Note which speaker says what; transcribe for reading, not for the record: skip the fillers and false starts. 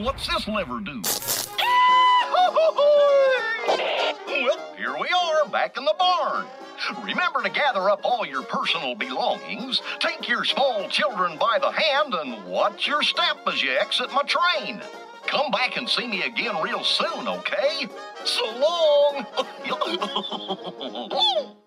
Speaker 1: what's this lever do? Well, here we are, back in the barn. Remember to gather up all your personal belongings, take your small children by the hand, and watch your step as you exit my train. Come back and see me again real soon, okay? So long!